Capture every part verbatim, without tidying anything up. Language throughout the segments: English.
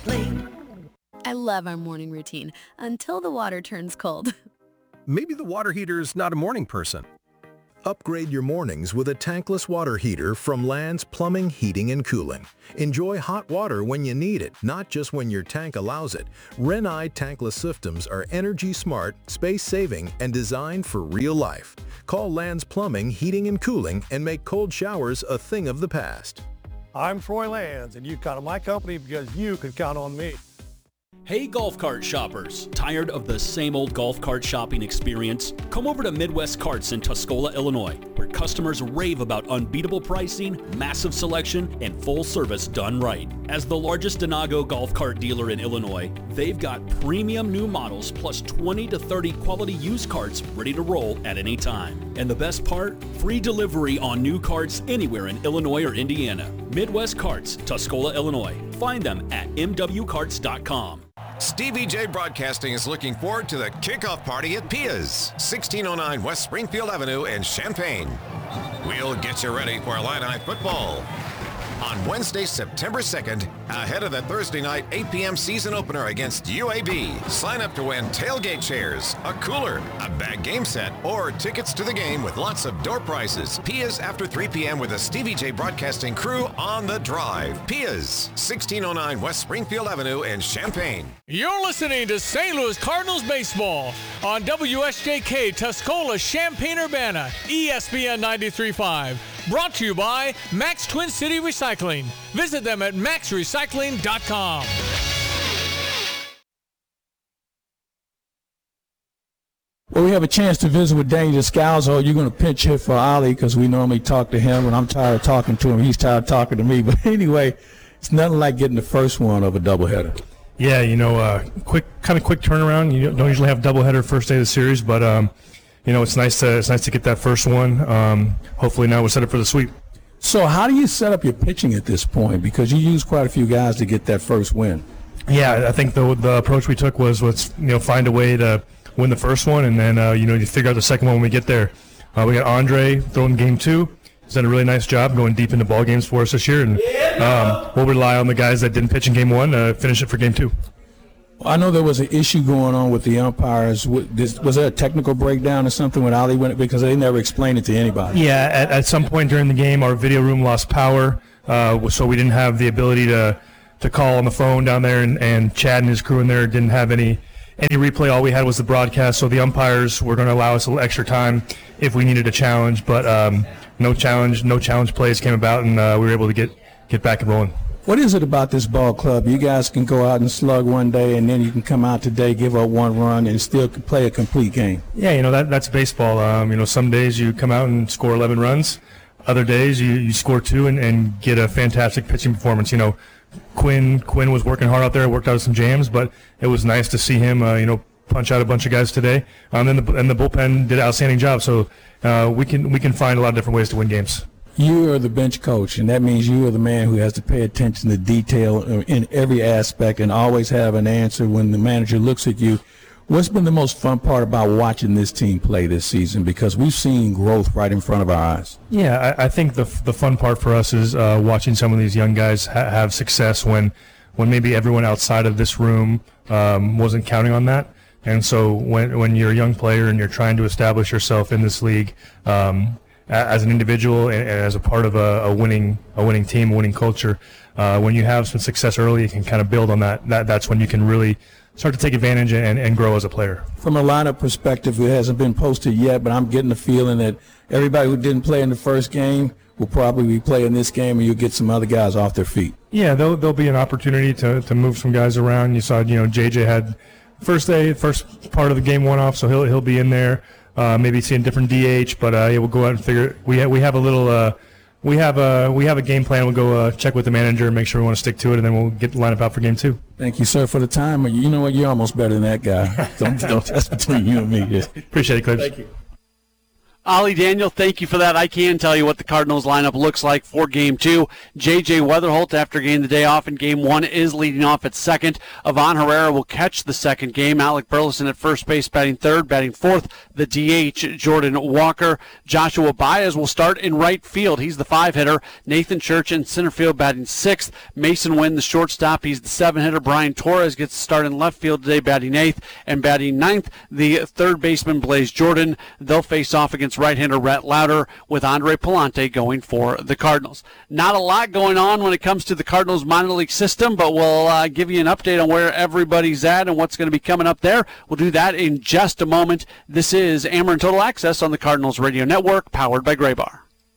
recycling. I love our morning routine until the water turns cold. Maybe the water heater's not a morning person. Upgrade your mornings with a tankless water heater from Land's Plumbing, Heating, and Cooling. Enjoy hot water when you need it, not just when your tank allows it. Renai tankless systems are energy smart, space-saving, and designed for real life. Call Land's Plumbing, Heating, and Cooling and make cold showers a thing of the past. I'm Troy Lands, and you count on my company because you can count on me. Hey golf cart shoppers, tired of the same old golf cart shopping experience? Come over to Midwest Carts in Tuscola, Illinois, where customers rave about unbeatable pricing, massive selection, and full service done right. As the largest Denago golf cart dealer in Illinois, they've got premium new models plus twenty to thirty quality used carts ready to roll at any time. And the best part? Free delivery on new carts anywhere in Illinois or Indiana. Midwest Carts, Tuscola, Illinois. Find them at m w carts dot com. Stevie J Broadcasting is looking forward to the kickoff party at Pia's, sixteen oh nine West Springfield Avenue in Champaign. We'll get you ready for Illini football. On Wednesday, September second, ahead of the Thursday night eight p.m. season opener against U A B. Sign up to win tailgate chairs, a cooler, a bag game set, or tickets to the game with lots of door prizes. Pia's after three p.m. with the Stevie J Broadcasting crew on the drive. Pia's, sixteen oh nine West Springfield Avenue in Champaign. You're listening to Saint Louis Cardinals baseball on W S J K Tuscola, Champaign-Urbana, E S P N ninety-three point five. Brought to you by Max Twin City Recycling. Visit them at max recycling dot com. Well, we have a chance to visit with Danny Descalzo. You're going to pinch hit for Ali because we normally talk to him, and I'm tired of talking to him. He's tired of talking to me. But anyway, it's nothing like getting the first one of a doubleheader. Yeah, you know, uh, quick, kind of quick turnaround. You don't usually have doubleheader first day of the series, but um, you know, it's nice to it's nice to get that first one. Um, hopefully, now we're set up for the sweep. So, how do you set up your pitching at this point? Because you used quite a few guys to get that first win. Yeah, I think the the approach we took was let's you know find a way to win the first one, and then uh, you know you figure out the second one when we get there. Uh, we got Andre throwing game two. He's done a really nice job going deep into ball games for us this year, and um, we'll rely on the guys that didn't pitch in game one to finish it for game two. I know there was an issue going on with the umpires. Was there a technical breakdown or something when Ali went? Because they never explained it to anybody. Yeah, at, at some point during the game, our video room lost power, uh, so we didn't have the ability to to call on the phone down there, and, and Chad and his crew in there didn't have any any replay. All we had was the broadcast, so the umpires were going to allow us a little extra time if we needed a challenge, but um, no challenge, no challenge plays came about, and uh, we were able to get get back and rolling. What is it about this ball club? You guys can go out and slug one day, and then you can come out today, give up one run, and still play a complete game. Yeah, you know, that that's baseball. Um, you know, some days you come out and score eleven runs. Other days you, you score two and, and get a fantastic pitching performance. You know, Quinn Quinn was working hard out there, worked out some jams, but it was nice to see him, uh, you know, punch out a bunch of guys today. Um, and, the, and the bullpen did an outstanding job. So uh, we can we can find a lot of different ways to win games. You are the bench coach, and that means you are the man who has to pay attention to detail in every aspect and always have an answer when the manager looks at you. What's been the most fun part about watching this team play this season? Because we've seen growth right in front of our eyes. Yeah, I, I think the the fun part for us is uh, watching some of these young guys ha- have success when when maybe everyone outside of this room um, wasn't counting on that. And so when when you're a young player and you're trying to establish yourself in this league, um, as an individual and as a part of a, a winning a winning team, a winning culture, uh, when you have some success early, you can kind of build on that. That that's when you can really start to take advantage and, and grow as a player. From a lineup perspective, it hasn't been posted yet, but I'm getting the feeling that everybody who didn't play in the first game will probably be playing this game, and you'll get some other guys off their feet. Yeah, there'll there'll be an opportunity to to move some guys around. You saw, you know, J J had first day, first part of the game one off, so he'll he'll be in there. Uh, maybe seeing different D H, but uh, yeah, we'll go out and figure. We ha- we have a little. Uh, we have a we have a game plan. We'll go uh, check with the manager and make sure we want to stick to it, and then we'll get the lineup out for game two. Thank you, sir, for the time. You know what? You're almost better than that guy. don't, don't, that's between you and me. Yeah. Appreciate it, Clips. Thank you. Ollie Daniel, thank you for that. I can tell you what the Cardinals lineup looks like for Game two. J J Weatherholt, after getting the day off in Game one, is leading off at second. Ivan Herrera will catch the second game. Alec Burleson at first base batting third. Batting fourth, the D H, Jordan Walker. Joshua Baez will start in right field. He's the five-hitter. Nathan Church in center field batting sixth. Mason Wynn, the shortstop. He's the seven-hitter. Brian Torres gets to start in left field today, batting eighth. And batting ninth, the third baseman, Blaze Jordan. They'll face off against right-hander Rhett Lauder with Andre Palante going for the Cardinals. Not a lot going on when it comes to the Cardinals minor league system, but we'll uh, give you an update on where everybody's at and what's going to be coming up there. We'll do that in just a moment. This is Ameren Total Access on the Cardinals Radio Network, powered by Graybar.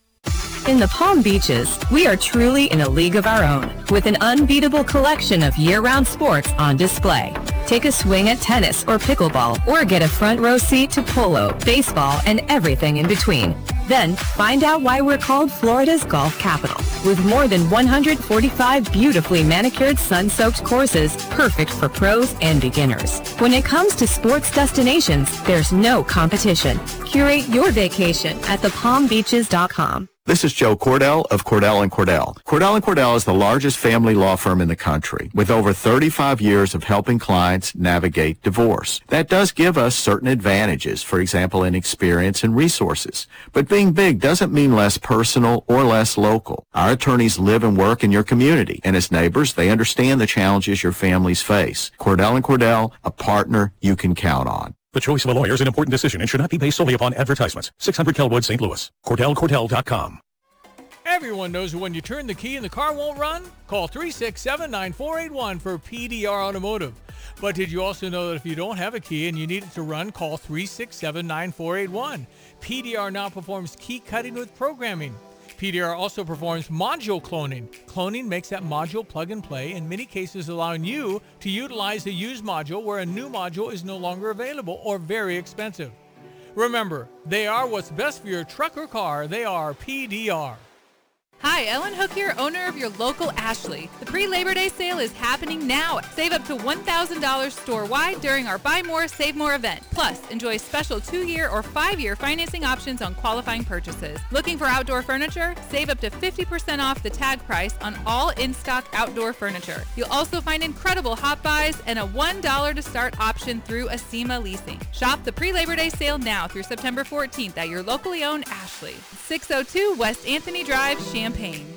In the Palm Beaches, we are truly in a league of our own, with an unbeatable collection of year-round sports on display. Take a swing at tennis or pickleball, or get a front row seat to polo, baseball, and everything in between. Then, find out why we're called Florida's golf capital, with more than one hundred forty-five beautifully manicured, sun-soaked courses, perfect for pros and beginners. When it comes to sports destinations, there's no competition. Curate your vacation at the palm beaches dot com. This is Joe Cordell of Cordell and Cordell. Cordell and Cordell is the largest family law firm in the country, with over thirty-five years of helping clients navigate divorce. That does give us certain advantages, for example, in experience and resources. But being big doesn't mean less personal or less local. Our attorneys live and work in your community, and as neighbors, they understand the challenges your families face. Cordell and Cordell, a partner you can count on. The choice of a lawyer is an important decision and should not be based solely upon advertisements. six hundred Kelwood, Saint Louis. Cordell Cordell dot com. Everyone knows when you turn the key and the car won't run? Call three six seven, nine four eight one for P D R Automotive. But did you also know that if you don't have a key and you need it to run, call three six seven, nine four eight one. P D R now performs key cutting with programming. P D R also performs module cloning. Cloning makes that module plug and play, in many cases allowing you to utilize a used module where a new module is no longer available or very expensive. Remember, they are what's best for your truck or car. They are P D R. Hi, Ellen Hook here, owner of your local Ashley. The pre-Labor Day sale is happening now. Save up to one thousand dollars store-wide during our Buy More, Save More event. Plus, enjoy special two-year or five-year financing options on qualifying purchases. Looking for outdoor furniture? Save up to fifty percent off the tag price on all in-stock outdoor furniture. You'll also find incredible hot buys and a one dollar to start option through Acima Leasing. Shop the pre-Labor Day sale now through September fourteenth at your locally owned Ashley. six oh two West Anthony Drive, Champaign.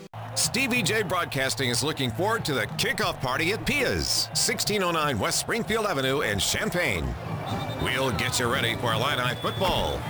Stevie J Broadcasting is looking forward to the kickoff party at Pia's, sixteen oh nine West Springfield Avenue in Champaign. We'll get you ready for Illini football.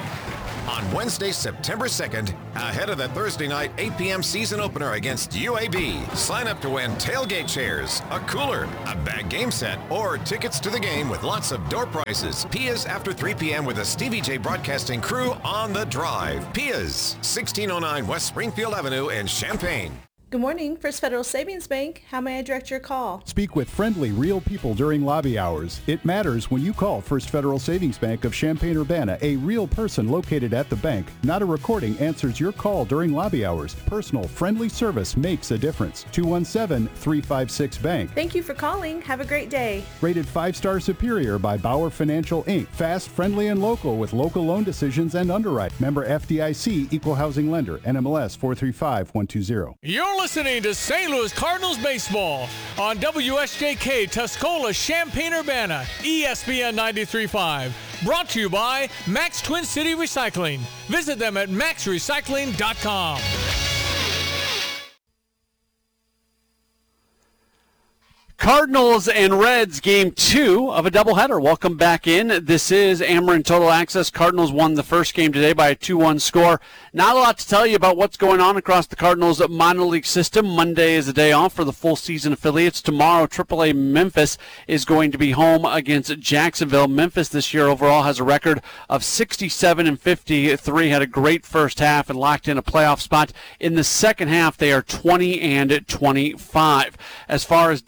On Wednesday, September second, ahead of the Thursday night eight p.m. season opener against U A B. Sign up to win tailgate chairs, a cooler, a bag game set, or tickets to the game with lots of door prizes. Pia's after three p.m. with the Stevie J Broadcasting crew on the drive. Pia's, sixteen oh nine West Springfield Avenue in Champaign. Good morning, First Federal Savings Bank. How may I direct your call? Speak with friendly, real people during lobby hours. It matters when you call First Federal Savings Bank of Champaign-Urbana. A real person located at the bank, not a recording, answers your call during lobby hours. Personal, friendly service makes a difference. two one seven, three five six, bank. Thank you for calling. Have a great day. Rated five-star superior by Bauer Financial, Incorporated. Fast, friendly, and local with local loan decisions and underwrite. Member F D I C, Equal Housing Lender, N M L S four three five one two zero. You're listening to Saint Louis Cardinals baseball on W S J K Tuscola Champaign-Urbana, E S P N ninety-three point five. Brought to you by Max Twin City Recycling. Visit them at max recycling dot com. Cardinals and Reds game two of a doubleheader. Welcome back in. This is Ameren Total Access. Cardinals won the first game today by a two one score. Not a lot to tell you about what's going on across the Cardinals minor league system. Monday is a day off for the full season affiliates. Tomorrow, triple A Memphis is going to be home against Jacksonville. Memphis this year overall has a record of sixty-seven and fifty-three. Had a great first half and locked in a playoff spot. In the second half, they are twenty and twenty-five. As far as double A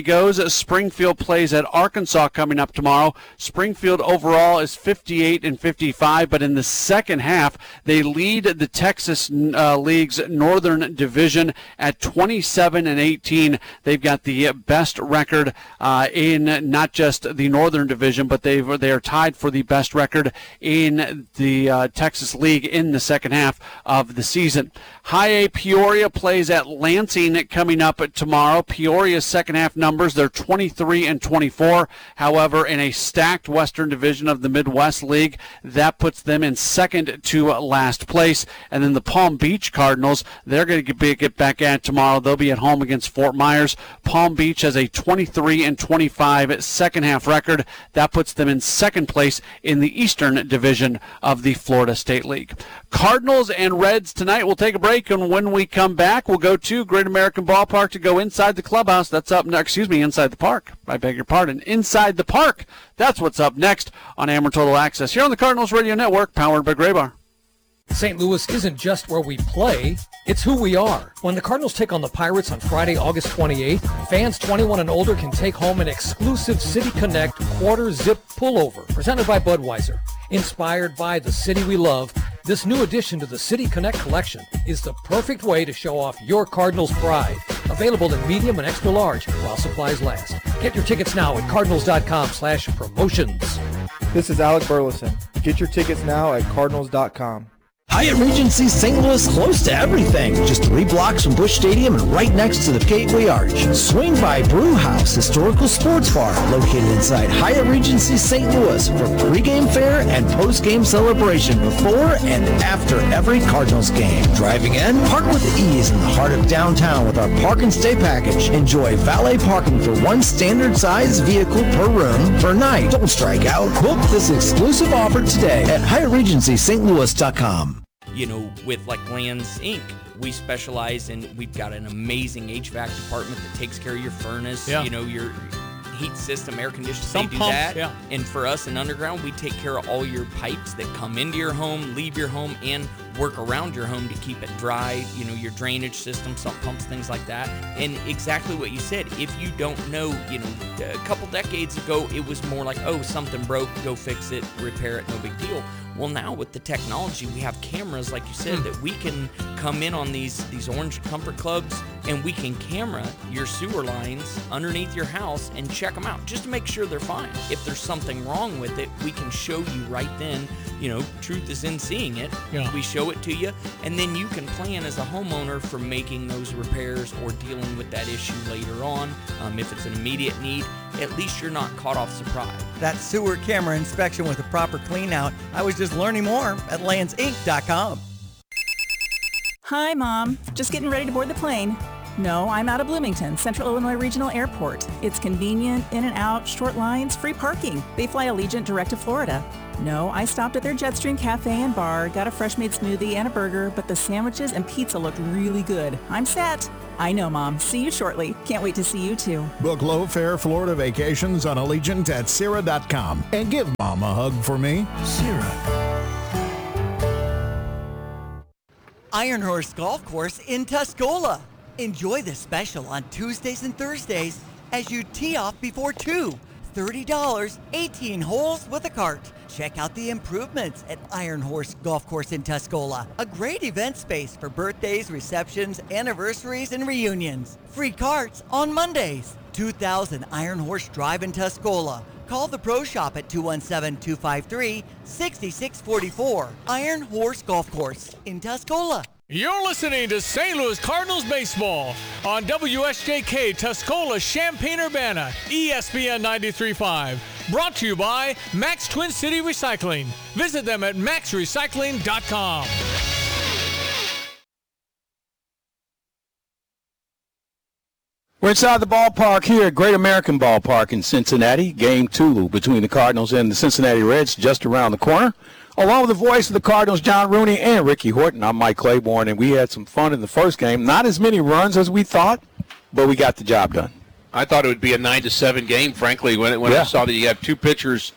goes. Springfield plays at Arkansas coming up tomorrow. Springfield overall is fifty-eight and fifty-five, but in the second half, they lead the Texas uh, League's Northern Division at twenty-seven and eighteen. They've got the best record uh, in not just the Northern Division, but they they are tied for the best record in the uh, Texas League in the second half of the season. High A Peoria plays at Lansing coming up tomorrow. Peoria's second half numbers, they're twenty-three and twenty-four. However, in a stacked Western Division of the Midwest League, that puts them in second to last place. And then the Palm Beach Cardinals, they're going to get, get back at it tomorrow. They'll be at home against Fort Myers. Palm Beach has a twenty-three and twenty-five second half record. That puts them in second place in the Eastern Division of the Florida State League. Cardinals and Reds tonight. We'll take a break, and when we come back, we'll go to Great American Ballpark to go inside the clubhouse. That's up next. Excuse me, inside the park. I beg your pardon. Inside the park. That's what's up next on Ameren Total Access here on the Cardinals Radio Network, powered by Graybar. Saint Louis isn't just where we play, it's who we are. When the Cardinals take on the Pirates on Friday, August twenty-eighth, fans twenty-one and older can take home an exclusive City Connect quarter zip pullover presented by Budweiser. Inspired by the city we love, this new addition to the City Connect collection is the perfect way to show off your Cardinals pride. Available in medium and extra large while supplies last. Get your tickets now at cardinals.com slash promotions. This is Alec Burleson. Get your tickets now at cardinals dot com. Hyatt Regency Saint Louis, close to everything. Just three blocks from Busch Stadium and right next to the Gateway Arch. Swing by Brew House Historical Sports Bar, located inside Hyatt Regency Saint Louis for pregame fare and postgame celebration before and after every Cardinals game. Driving in, park with ease in the heart of downtown with our Park and Stay package. Enjoy valet parking for one standard size vehicle per room per night. Don't strike out. Book this exclusive offer today at Hyatt Regency Saint Louis dot com. You know, with like Lands Incorporated, we specialize in, we've got an amazing H V A C department that takes care of your furnace, yeah. you know, your heat system, air conditioning, Some they do pumps, that. yeah. And for us in Underground, we take care of all your pipes that come into your home, leave your home, and work around your home to keep it dry, you know, your drainage system, sump pumps, things like that. And exactly what you said, if you don't know, you know, a couple decades ago, it was more like, oh, something broke, go fix it, repair it, no big deal. Well, now with the technology, we have cameras, like you said, mm. that we can come in on these, these Orange Comfort Clubs, and we can camera your sewer lines underneath your house and check them out just to make sure they're fine. If there's something wrong with it, we can show you right then. You know, truth is in seeing it. Yeah. We show it to you, and then you can plan as a homeowner for making those repairs or dealing with that issue later on. Um, if it's an immediate need, at least you're not caught off surprise. That sewer camera inspection with a proper clean out, I was just learning more at lands inc dot com. Hi, Mom. Just getting ready to board the plane. No, I'm out of Bloomington, Central Illinois Regional Airport. It's convenient, in and out, short lines, free parking. They fly Allegiant direct to Florida. No, I stopped at their Jetstream Cafe and Bar, got a fresh made smoothie and a burger, but the sandwiches and pizza looked really good. I'm set. I know, Mom. See you shortly. Can't wait to see you too. Book low-fare Florida vacations on Allegiant at Sierra dot com and give Mom a hug for me. Sierra. Iron Horse Golf Course in Tuscola. Enjoy the special on Tuesdays and Thursdays as you tee off before two. thirty dollars, eighteen holes with a cart. Check out the improvements at Iron Horse Golf Course in Tuscola. A great event space for birthdays, receptions, anniversaries, and reunions. Free carts on Mondays. two thousand Iron Horse Drive in Tuscola. Call the Pro Shop at two one seven, two five three, six six four four. Iron Horse Golf Course in Tuscola. You're listening to Saint Louis Cardinals baseball on W S J K Tuscola, Champaign-Urbana, E S P N ninety-three point five. Brought to you by Max Twin City Recycling. Visit them at max recycling dot com. We're inside the ballpark here at Great American Ballpark in Cincinnati. Game two between the Cardinals and the Cincinnati Reds just around the corner. Along with the voice of the Cardinals, John Rooney and Ricky Horton, I'm Mike Claiborne, and we had some fun in the first game. Not as many runs as we thought, but we got the job done. I thought it would be a nine to seven game, frankly, when, when yeah. I saw that you have two pitchers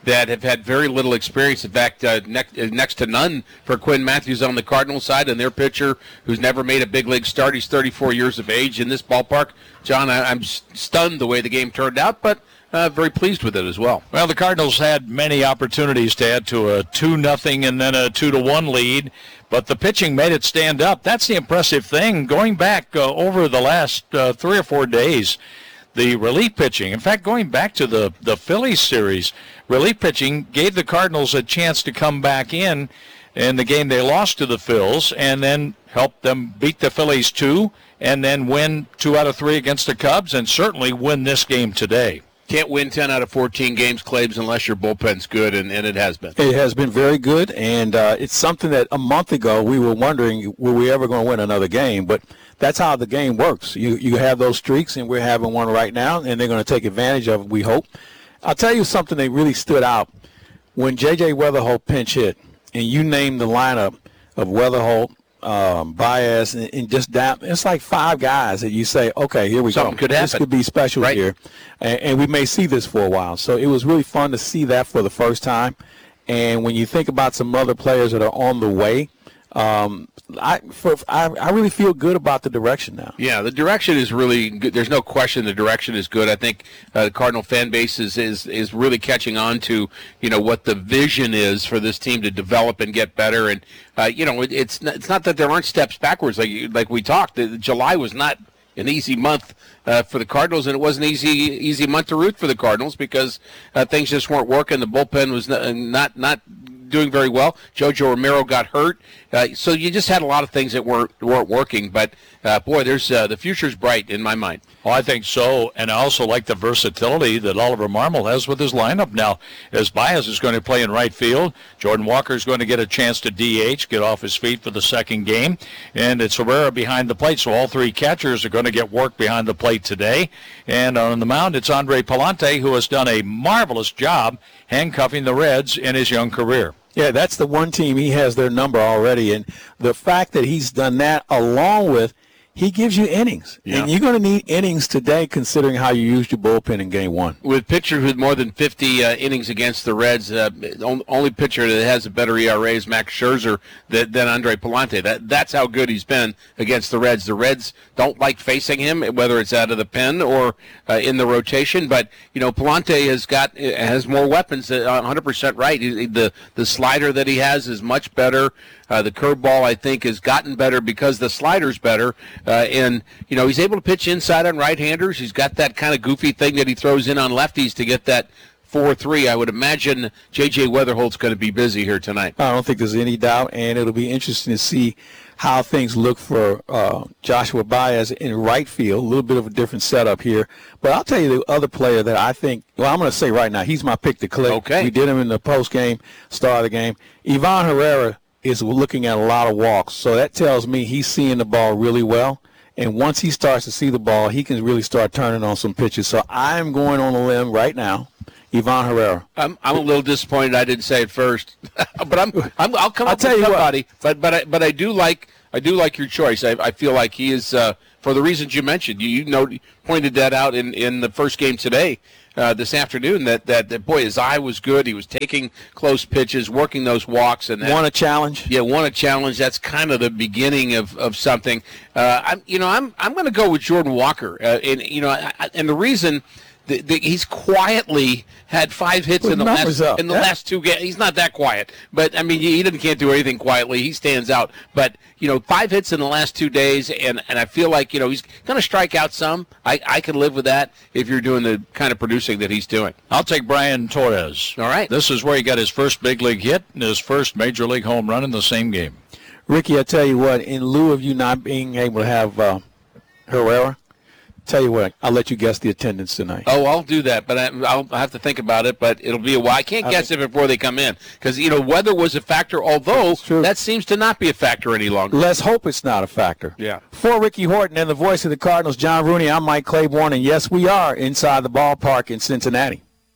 that have had very little experience. In fact, uh, next, uh, next to none for Quinn Matthews on the Cardinals side, and their pitcher who's never made a big league start. He's thirty-four years of age in this ballpark. John, I, I'm stunned the way the game turned out, but uh, very pleased with it as well. Well, the Cardinals had many opportunities to add to a two nothing and then a two to one lead, but the pitching made it stand up. That's the impressive thing. Going back uh, over the last uh, three or four days, the relief pitching, in fact, going back to the, the Phillies series, relief pitching gave the Cardinals a chance to come back in in the game they lost to the Phils and then helped them beat the Phillies two and then win two out of three against the Cubs and certainly win this game today. Can't win ten out of fourteen games, Claves, unless your bullpen's good, and, and it has been. It has been very good, and uh, it's something that a month ago we were wondering, were we ever going to win another game? But that's how the game works. You you have those streaks, and we're having one right now, and they're going to take advantage of it, we hope. I'll tell you something that really stood out. When J J Weatherholt pinch hit, and you named the lineup of Weatherholt, um, Baez, and, and just down, it's like five guys that you say, okay, here we Something go. could happen. This could be special right. here, and, and we may see this for a while. So it was really fun to see that for the first time. And when you think about some other players that are on the way, um, I, for, I I really feel good about the direction now. Yeah, the direction is really good. There's no question the direction is good. I think uh, the Cardinal fan base is, is is really catching on to, you know, what the vision is for this team to develop and get better. And, uh, you know, it, it's, not, it's not that there aren't steps backwards like, like we talked. The, July was not an easy month uh, for the Cardinals, and it wasn't an easy easy month to root for the Cardinals because uh, things just weren't working. The bullpen was not not, not doing very well. Jojo Romero got hurt, uh, so you just had a lot of things that weren't weren't working. But uh, boy, there's uh, the future's bright in my mind. Oh, I think so, and I also like the versatility that Oliver Marmol has with his lineup now. As Baez is going to play in right field, Jordan Walker is going to get a chance to D H, get off his feet for the second game, and it's Herrera behind the plate. So all three catchers are going to get work behind the plate today. And on the mound, it's Andre Palante, who has done a marvelous job handcuffing the Reds in his young career. Yeah, that's the one team he has their number already, and the fact that he's done that along with he gives you innings. Yeah. And you're going to need innings today considering how you used your bullpen in game one. With pitchers with more than fifty uh, innings against the Reds, uh, only pitcher that has a better E R A is Max Scherzer than, than Andre Palante. That, that's how good he's been against the Reds. The Reds don't like facing him, whether it's out of the pen or uh, in the rotation. But, you know, Palante has got has more weapons, uh, one hundred percent right. The, the slider that he has is much better. Uh, the curveball, I think, has gotten better because the slider's better. Uh, and, you know, he's able to pitch inside on right-handers. He's got that kind of goofy thing that he throws in on lefties to get that four three. I would imagine J J Weatherholt's going to be busy here tonight. I don't think there's any doubt, and it'll be interesting to see how things look for uh, Joshua Baez in right field. A little bit of a different setup here. But I'll tell you the other player that I think, well, I'm going to say right now, he's my pick to click. Okay. We did him in the post-game, start of the game. Ivan Herrera is looking at a lot of walks, so that tells me he's seeing the ball really well. And once he starts to see the ball, he can really start turning on some pitches. So I'm going on a limb right now, Ivan Herrera. I'm I'm a little disappointed I didn't say it first, but I'm, I'm I'll come I'll up tell with you somebody. But but I, but I do like I do like your choice. I, I feel like he is uh, for the reasons you mentioned. You you know pointed that out in, in the first game today. Uh, this afternoon, that, that that boy, his eye was good. He was taking close pitches, working those walks, and that, won a challenge. Yeah, won a challenge. That's kind of the beginning of, of something. Uh, I'm you know I'm I'm going to go with Jordan Walker, uh, and you know, I, and the reason. The, the, he's quietly had five hits With in the last numbers up. in the Yeah. last two games. He's not that quiet, but I mean, he, he doesn't can't do anything quietly. He stands out. But you know, five hits in the last two days, and, and I feel like you know he's going to strike out some. I I can live with that if you're doing the kind of producing that he's doing. I'll take Brian Torres. All right. This is where he got his first big league hit and his first major league home run in the same game. Ricky, I tell you what, in lieu of you not being able to have uh, Herrera, tell you what, I'll let you guess the attendance tonight. Oh, I'll do that, but I, I'll have to think about it. But it'll be a while. I can't guess it before they come in because you know weather was a factor. Although that seems to not be a factor any longer. Let's hope it's not a factor. Yeah. For Ricky Horton and the voice of the Cardinals, John Rooney, I'm Mike Claiborne, and yes, we are inside the ballpark in Cincinnati.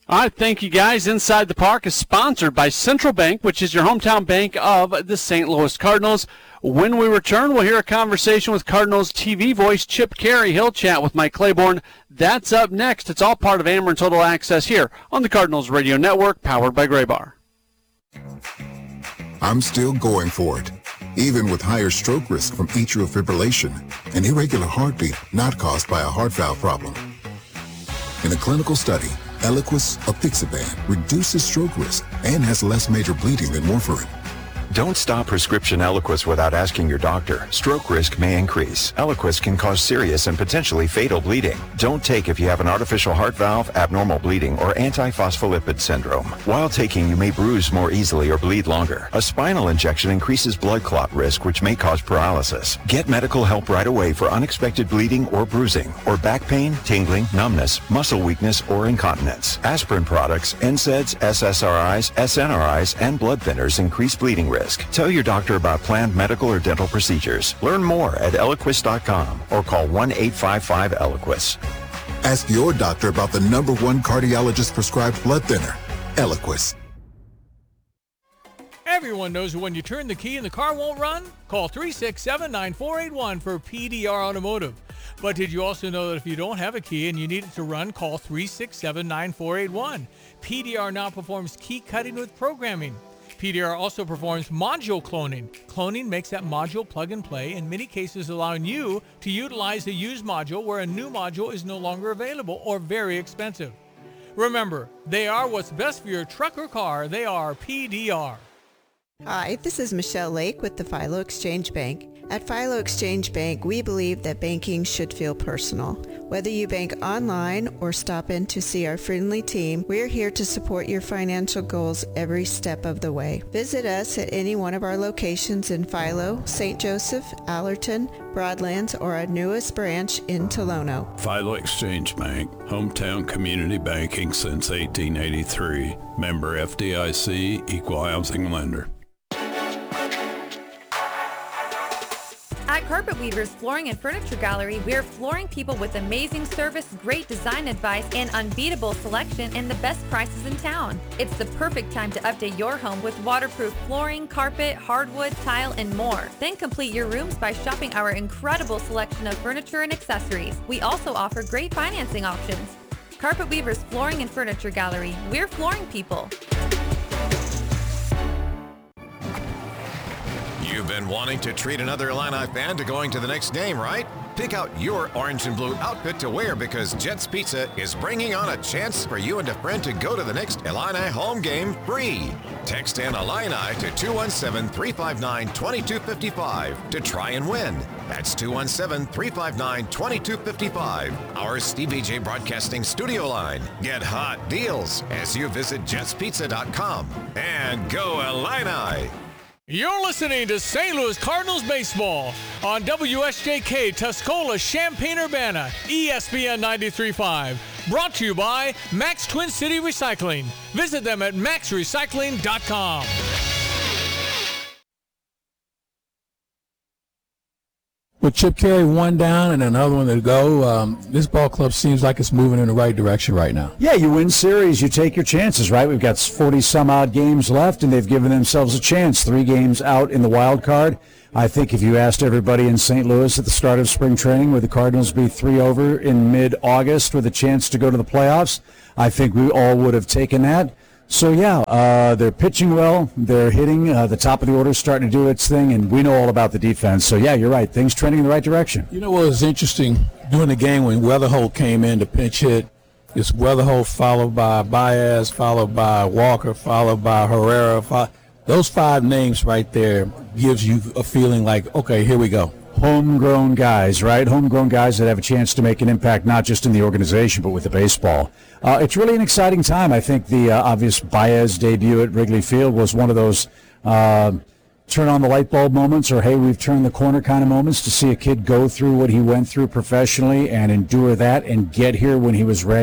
All right, thank you, guys. Inside the Park is sponsored by Central Bank, which is your hometown bank of the Saint Louis Cardinals. When we return, we'll hear a conversation with Cardinals T V voice Chip Caray. He'll chat with Mike Claiborne. That's up next. It's all part of Ameren Total Access here on the Cardinals Radio Network, powered by Graybar. I'm still going for it, even with higher stroke risk from atrial fibrillation, an irregular heartbeat not caused by a heart valve problem. In a clinical study, Eliquis apixaban reduces stroke risk and has less major bleeding than warfarin. Don't stop prescription Eliquis without asking your doctor. Stroke risk may increase. Eliquis can cause serious and potentially fatal bleeding. Don't take if you have an artificial heart valve, abnormal bleeding, or antiphospholipid syndrome. While taking, you may bruise more easily or bleed longer. A spinal injection increases blood clot risk, which may cause paralysis. Get medical help right away for unexpected bleeding or bruising, or back pain, tingling, numbness, muscle weakness, or incontinence. Aspirin products, N SAIDs, S S R Is, S N R Is, and blood thinners increase bleeding risk. Tell your doctor about planned medical or dental procedures. Learn more at Eliquis dot com or call one eight five five Eliquis. Ask your doctor about the number one cardiologist prescribed blood thinner, Eliquis. Everyone knows that when you turn the key and the car won't run, call three six seven, nine four eight one for P D R Automotive. But did you also know that if you don't have a key and you need it to run, call three six seven, nine four eight one. P D R now performs key cutting with programming. P D R also performs module cloning. Cloning makes that module plug and play, in many cases allowing you to utilize a used module where a new module is no longer available or very expensive. Remember, they are what's best for your truck or car. They are P D R. Hi, this is Michelle Lake with the Philo Exchange Bank. At Philo Exchange Bank, we believe that banking should feel personal. Whether you bank online or stop in to see our friendly team, we're here to support your financial goals every step of the way. Visit us at any one of our locations in Philo, Saint Joseph, Allerton, Broadlands, or our newest branch in Tolono. Philo Exchange Bank, hometown community banking since eighteen eighty-three. Member F D I C, equal housing lender. At Carpet Weavers Flooring and Furniture Gallery, we're flooring people with amazing service, great design advice, and unbeatable selection and the best prices in town. It's the perfect time to update your home with waterproof flooring, carpet, hardwood, tile, and more. Then complete your rooms by shopping our incredible selection of furniture and accessories. We also offer great financing options. Carpet Weavers Flooring and Furniture Gallery, we're flooring people. You've been wanting to treat another Illini fan to going to the next game, right? Pick out your orange and blue outfit to wear because Jet's Pizza is bringing on a chance for you and a friend to go to the next Illini home game free. Text in Illini to two one seven, three five nine, two two five five to try and win. That's two one seven, three five nine, two two five five. Our Stevie J Broadcasting studio line. Get hot deals as you visit jets pizza dot com. And go Illini! You're listening to Saint Louis Cardinals baseball on W S J K Tuscola, Champaign-Urbana, E S P N ninety-three point five. Brought to you by Max Twin City Recycling. Visit them at max recycling dot com. With Chip Caray one down and another one to go, um, this ball club seems like it's moving in the right direction right now. Yeah, you win series, you take your chances, right? We've got forty-some-odd games left, and they've given themselves a chance. Three games out in the wild card. I think if you asked everybody in Saint Louis at the start of spring training, would the Cardinals be three over in mid-August with a chance to go to the playoffs, I think we all would have taken that. So, yeah, uh, they're pitching well. They're hitting. Uh, the top of the order is starting to do its thing, and we know all about the defense. So, yeah, you're right. Things trending in the right direction. You know what was interesting during the game when Weatherholt came in to pinch hit? It's Weatherholt followed by Baez, followed by Walker, followed by Herrera. Fo- Those five names right there gives you a feeling like, okay, here we go. Homegrown guys, right? Homegrown guys that have a chance to make an impact not just in the organization but with the baseball. Uh, it's really an exciting time. I think the uh, obvious Baez debut at Wrigley Field was one of those uh, turn on the light bulb moments or, hey, we've turned the corner kind of moments to see a kid go through what he went through professionally and endure that and get here when he was ready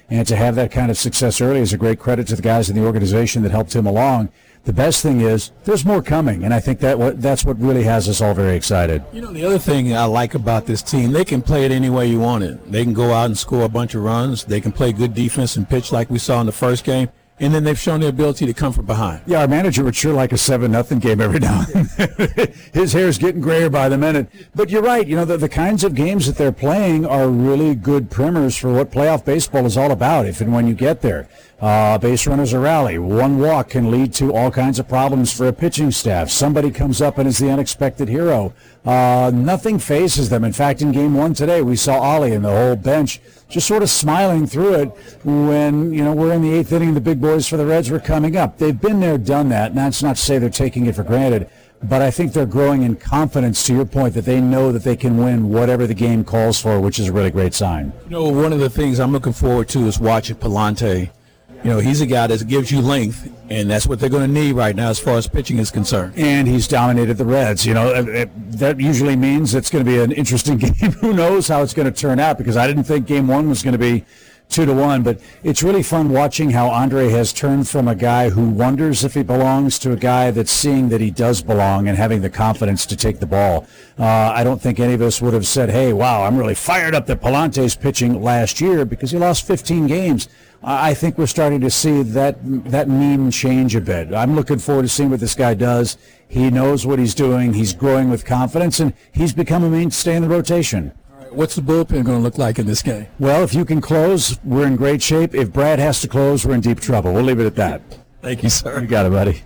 And to have that kind of success early is a great credit to the guys in the organization that helped him along. The best thing is there's more coming, and I think that what, that's what really has us all very excited. You know, the other thing I like about this team, they can play it any way you want it. They can go out and score a bunch of runs. They can play good defense and pitch like we saw in the first game. And then they've shown the ability to come from behind. Yeah, our manager would sure like a seven nothing game every now and then. His hair's getting grayer by the minute. But you're right. You know, the, the kinds of games that they're playing are really good primers for what playoff baseball is all about, if and when you get there. Uh, base runners a rally. One walk can lead to all kinds of problems for a pitching staff. Somebody comes up and is the unexpected hero. Uh, nothing phases them. In fact, in game one today, we saw Ollie and the whole bench just sort of smiling through it when, you know, we're in the eighth inning and the big boys for the Reds were coming up. They've been there, done that. And that's not to say they're taking it for granted, but I think they're growing in confidence, to your point, that they know that they can win whatever the game calls for, which is a really great sign. You know, one of the things I'm looking forward to is watching Palante. You know, he's a guy that gives you length, and that's what they're going to need right now as far as pitching is concerned. And he's dominated the Reds. You know, it, it, that usually means it's going to be an interesting game. Who knows how it's going to turn out, because I didn't think game one was going to be two to one. But it's really fun watching how Andre has turned from a guy who wonders if he belongs to a guy that's seeing that he does belong and having the confidence to take the ball. Uh, I don't think any of us would have said, hey, wow, I'm really fired up that Palante's pitching last year because he lost fifteen games. I think we're starting to see that that meme change a bit. I'm looking forward to seeing what this guy does. He knows what he's doing. He's growing with confidence, and he's become a mainstay in the rotation. All right, what's the bullpen going to look like in this game? Well, if you can close, we're in great shape. If Brad has to close, we're in deep trouble. We'll leave it at that. Thank you, sir. You got it, buddy.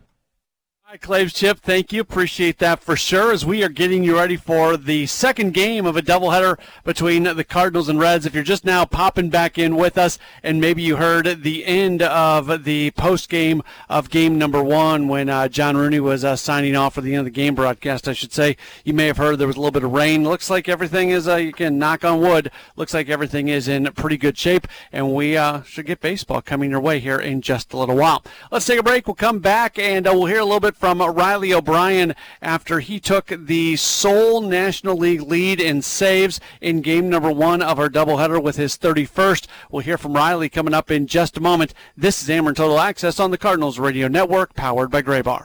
Hi, Claves Chip. Thank you. Appreciate that for sure, as we are getting you ready for the second game of a doubleheader between the Cardinals and Reds. If you're just now popping back in with us and maybe you heard the end of the post game of game number one when uh, John Rooney was uh, signing off for the end of the game broadcast, I should say, you may have heard there was a little bit of rain. Looks like everything is, uh, you can knock on wood, looks like everything is in pretty good shape, and we uh, should get baseball coming your way here in just a little while. Let's take a break. We'll come back and uh, we'll hear a little bit from Riley O'Brien after he took the sole National League lead in saves in game number one of our doubleheader with his thirty-first. We'll hear from Riley coming up in just a moment. This is Ameren Total Access on the Cardinals Radio Network, powered by Graybar.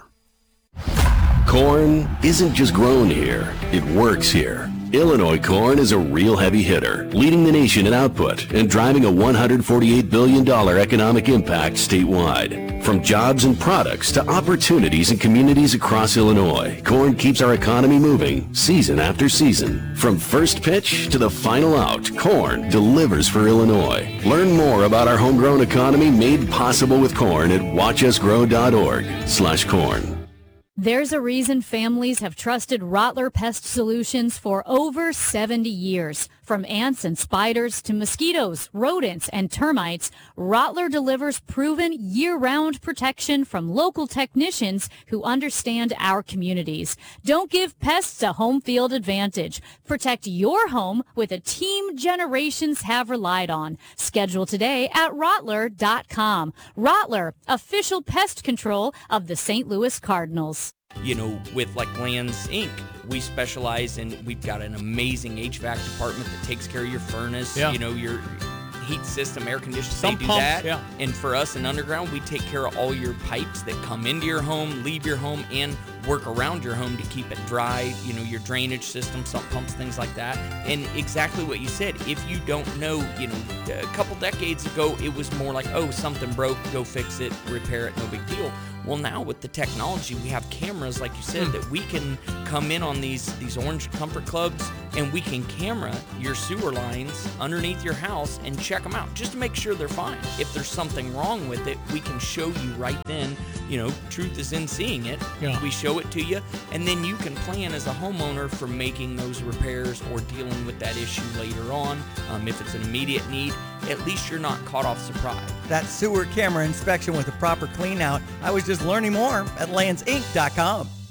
Corn isn't just grown here, it works here. Illinois corn is a real heavy hitter, leading the nation in output and driving a one hundred forty-eight billion dollars economic impact statewide. From jobs and products to opportunities in communities across Illinois, corn keeps our economy moving season after season. From first pitch to the final out, corn delivers for Illinois. Learn more about our homegrown economy made possible with corn at watch us grow dot org slash corn. There's a reason families have trusted Rottler Pest Solutions for over seventy years. From ants and spiders to mosquitoes, rodents, and termites, Rottler delivers proven year-round protection from local technicians who understand our communities. Don't give pests a home field advantage. Protect your home with a team generations have relied on. Schedule today at Rottler dot com. Rottler, official pest control of the Saint Louis Cardinals. You know, with like Lands Incorporated, we specialize in, we've got an amazing H V A C department that takes care of your furnace, yeah. you know, your heat system, air conditioning, Some they do pumps, that. yeah. And for us in Underground, we take care of all your pipes that come into your home, leave your home, and work around your home to keep it dry, you know, your drainage system, sump pumps, things like that. And exactly what you said, if you don't know, you know, a couple decades ago, it was more like, oh, something broke, go fix it, repair it, no big deal. Well, now with the technology, we have cameras, like you said, that we can come in on these, these Orange Comfort Clubs, and we can camera your sewer lines underneath your house and check them out just to make sure they're fine. If there's something wrong with it, we can show you right then. You know, truth is in seeing it. Yeah. We show it to you, and then you can plan as a homeowner for making those repairs or dealing with that issue later on. Um, if it's an immediate need, at least you're not caught off surprise. That sewer camera inspection with a proper clean out, I was just learning more at Lands Inc dot com.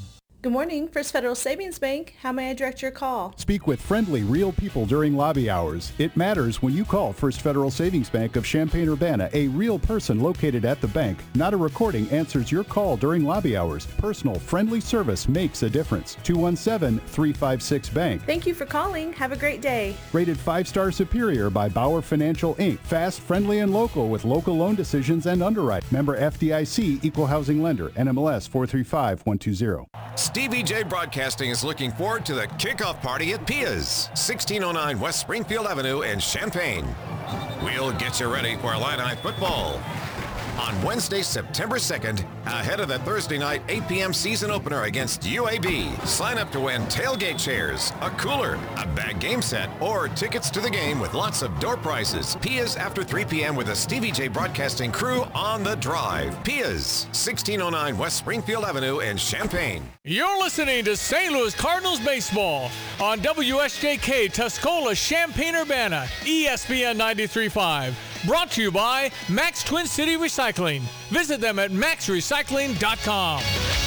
Good morning, First Federal Savings Bank. How may I direct your call? Speak with friendly, real people during lobby hours. It matters when you call First Federal Savings Bank of Champaign-Urbana. A real person located at the bank, not a recording, answers your call during lobby hours. Personal, friendly service makes a difference. two one seven, three five six, bank. Thank you for calling. Have a great day. Rated five-star superior by Bauer Financial, Incorporated. Fast, friendly, and local with local loan decisions and underwrite. Member F D I C, Equal Housing Lender, N M L S four three five one two zero. Stevie J Broadcasting is looking forward to the kickoff party at Pia's, sixteen oh nine West Springfield Avenue in Champaign. We'll get you ready for Illini football on Wednesday, September second, ahead of the Thursday night eight p.m. season opener against U A B. Sign up to win tailgate chairs, a cooler, a bag game set, or tickets to the game with lots of door prizes. Pia's after three p.m. with the Stevie J Broadcasting crew on the drive. Pia's, sixteen oh nine West Springfield Avenue in Champaign. You're listening to Saint Louis Cardinals baseball on W S J K Tuscola, Champaign-Urbana, E S P N ninety-three point five. Brought to you by Max Twin City Recycling. Visit them at max recycling dot com.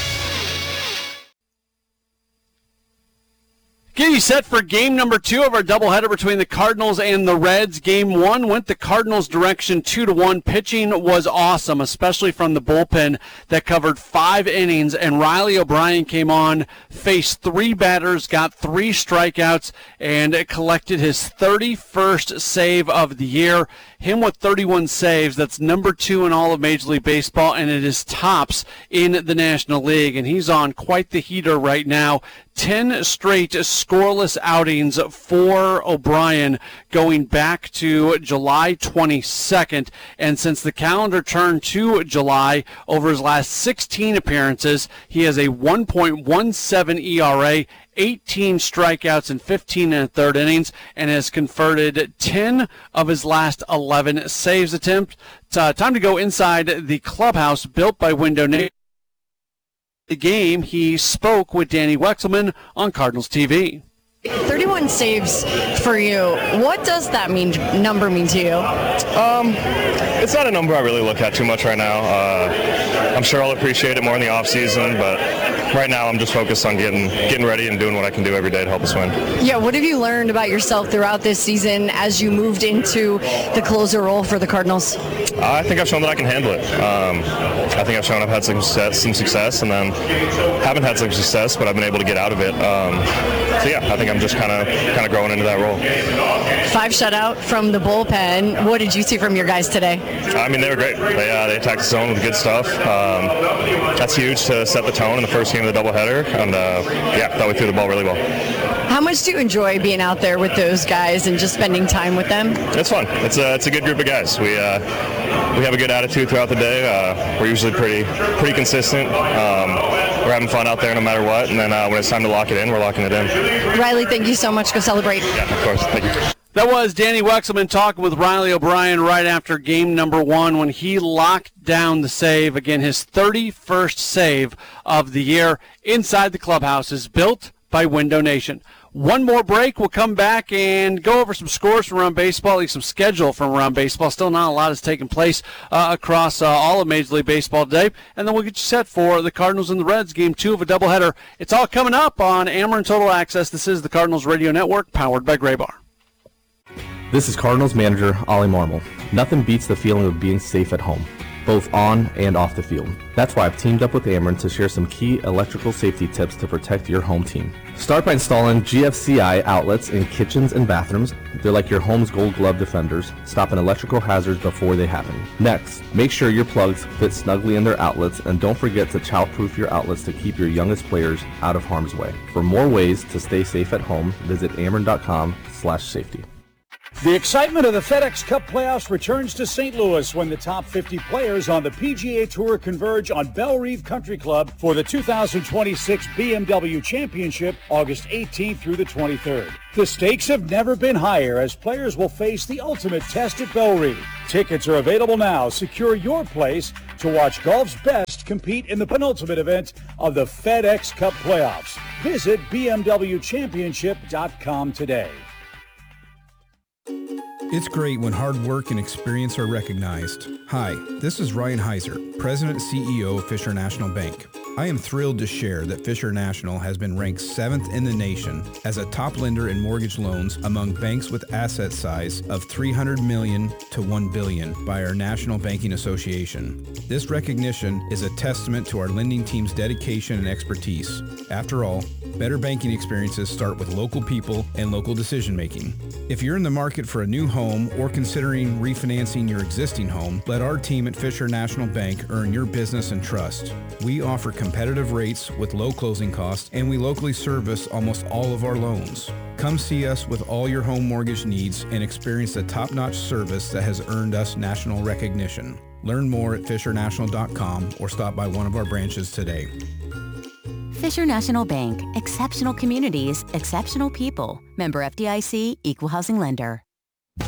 Get you set for game number two of our doubleheader between the Cardinals and the Reds. Game one went the Cardinals' direction two to one. Pitching was awesome, especially from the bullpen that covered five innings. And Riley O'Brien came on, faced three batters, got three strikeouts, and collected his thirty-first save of the year. Him with thirty-one saves, that's number two in all of Major League Baseball, and it is tops in the National League. And he's on quite the heater right now. Ten straight scoreless outings for O'Brien going back to July twenty-second. And since the calendar turned to July, over his last sixteen appearances, he has a one point one seven E R A, eighteen strikeouts and fifteen and a third innings, and has converted ten of his last eleven saves attempts. Uh, time to go inside the clubhouse built by Window Nation. The game, he spoke with Danny Wexelman on Cardinals T V. thirty-one saves for you. What does that mean? Number mean to you? Um, it's not a number I really look at too much right now. Uh, I'm sure I'll appreciate it more in the off season, but right now I'm just focused on getting getting ready and doing what I can do every day to help us win. Yeah. What have you learned about yourself throughout this season as you moved into the closer role for the Cardinals? Uh, I think I've shown that I can handle it. Um, I think I've shown I've had some success, some success, and then haven't had some success, but I've been able to get out of it. Um, so yeah, I think I'm just kind of kind of growing into that role. Five shutout from the bullpen. What did you see from your guys today? I mean, they were great. They uh, they attacked the zone with good stuff. Um, that's huge to set the tone in the first game of the doubleheader, and uh, yeah, thought we threw the ball really well. How much do you enjoy being out there with those guys and just spending time with them? It's fun. It's a it's a good group of guys. We uh, we have a good attitude throughout the day. Uh, we're usually pretty pretty consistent. Um, we're having fun out there no matter what, and then uh, when it's time to lock it in, we're locking it in. Riley, thank you so much. Go celebrate. Yeah, of course. Thank you. That was Danny Wexelman talking with Riley O'Brien right after game number one when he locked down the save. Again, his thirty-first save of the year inside the clubhouse is built by Window Nation. One more break. We'll come back and go over some scores from around baseball, at least some schedule from around baseball. Still not a lot has taken place uh, across uh, all of Major League Baseball today. And then we'll get you set for the Cardinals and the Reds, game two of a doubleheader. It's all coming up on Ameren Total Access. This is the Cardinals Radio Network, powered by Graybar. This is Cardinals manager Ollie Marmol. Nothing beats the feeling of being safe at home, both on and off the field. That's why I've teamed up with Ameren to share some key electrical safety tips to protect your home team. Start by installing G F C I outlets in kitchens and bathrooms. They're like your home's gold glove defenders, stopping electrical hazards before they happen. Next, make sure your plugs fit snugly in their outlets, and don't forget to child-proof your outlets to keep your youngest players out of harm's way. For more ways to stay safe at home, visit ameren.com slash safety. The excitement of the FedEx Cup playoffs returns to Saint Louis when the top fifty players on the P G A Tour converge on Bellerive Country Club for the two thousand twenty-six B M W Championship, August eighteenth through the twenty-third. The stakes have never been higher as players will face the ultimate test at Bellerive. Tickets are available now. Secure your place to watch golf's best compete in the penultimate event of the FedEx Cup playoffs. Visit B M W championship dot com today. It's great when hard work and experience are recognized. Hi, this is Ryan Heiser, President and C E O of Fisher National Bank. I am thrilled to share that Fisher National has been ranked seventh in the nation as a top lender in mortgage loans among banks with asset size of three hundred million dollars to one billion dollars by our National Banking Association. This recognition is a testament to our lending team's dedication and expertise. After all, better banking experiences start with local people and local decision making. If you're in the market for a new home or considering refinancing your existing home, let our team at Fisher National Bank earn your business and trust. We offer competitive rates with low closing costs, and we locally service almost all of our loans. Come see us with all your home mortgage needs and experience the top-notch service that has earned us national recognition. Learn more at fisher national dot com or stop by one of our branches today. Fisher National Bank, exceptional communities, exceptional people. Member F D I C, Equal Housing Lender.